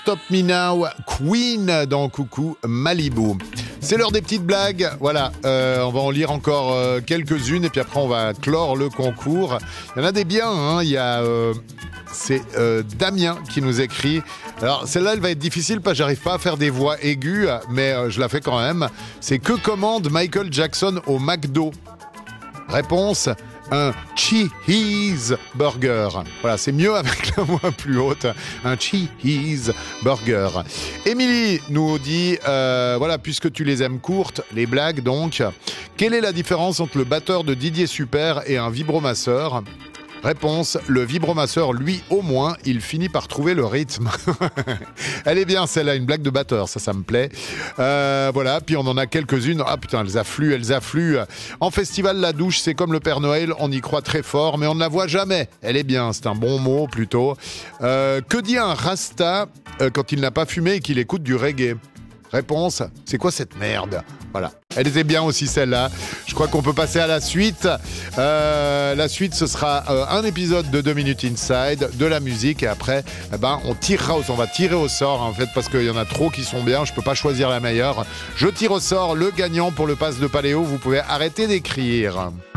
Stop Me Now, Queen dans Coucou Malibu. C'est l'heure des petites blagues. Voilà, on va en lire encore quelques-unes et puis après on va clore le concours. Il y en a des biens, hein. Il y a... c'est Damien qui nous écrit. Alors celle-là, elle va être difficile parce que j'arrive pas à faire des voix aiguës, mais je la fais quand même. C'est que commande Michael Jackson au McDo? Réponse: un cheeseburger. Voilà, c'est mieux avec la voix plus haute. Un cheeseburger. Émilie nous dit, voilà, puisque tu les aimes courtes, les blagues donc, quelle est la différence entre le batteur de Didier Super et un vibromasseur? Réponse: le vibromasseur, lui, au moins, il finit par trouver le rythme. Elle est bien, celle-là, une blague de batteur, ça me plaît. Voilà, puis on en a quelques-unes. Ah putain, elles affluent. En festival, la douche, c'est comme le Père Noël, on y croit très fort, mais on ne la voit jamais. Elle est bien, c'est un bon mot, plutôt. Que dit un rasta quand il n'a pas fumé et qu'il écoute du reggae? Réponse: c'est quoi cette merde? Voilà. Elle était bien aussi celle-là. Je crois qu'on peut passer à la suite. La suite, ce sera un épisode de 2 minutes inside, de la musique et après, on va tirer au sort en fait parce qu'il y en a trop qui sont bien. Je peux pas choisir la meilleure. Je tire au sort le gagnant pour le pass de Paléo. Vous pouvez arrêter d'écrire.